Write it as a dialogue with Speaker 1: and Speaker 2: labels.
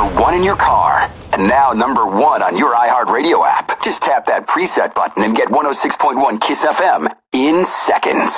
Speaker 1: one in your car. And now number one on your iHeartRadio app. Just tap that preset button and get 106.1 KISS FM in seconds.